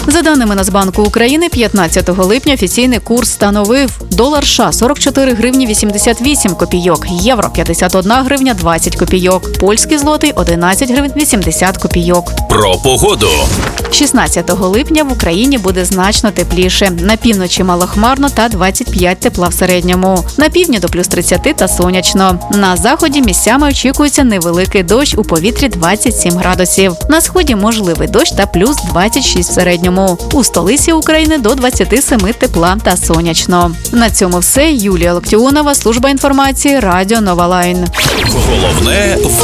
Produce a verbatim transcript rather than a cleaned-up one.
За даними Нацбанку України, п'ятнадцятого липня офіційний курс становив: долар США – сорок чотири гривні вісімдесят вісім копійок, євро – п'ятдесят одна гривня двадцять копійок, польський злотий – одинадцять гривень вісімдесят копійок. Про погоду. шістнадцятого липня в Україні буде значно тепліше. На півночі малохмарно та двадцять п'ять тепла в середньому. На півдні до плюс тридцять та сонячно. На заході місцями очікується невеликий дощ, у повітрі двадцять сім градусів. На сході можливий дощ та плюс двадцять шість в середньому. У столиці України до двадцять сім тепла та сонячно. На цьому все. Юлія Локтіонова, служба інформації, Радіо Нова Лайн. Головне